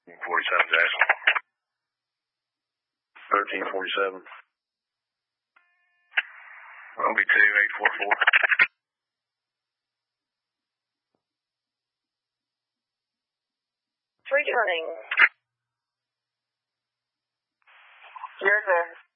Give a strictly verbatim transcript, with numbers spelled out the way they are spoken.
forty-seven, Jackson. thirteen forty-seven. I'll be two, eight four four. Returning. You're there.